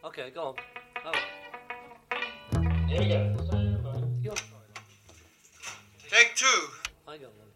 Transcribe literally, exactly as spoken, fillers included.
Okay, go on. Oh. Here we go. You're... Take two. I got one.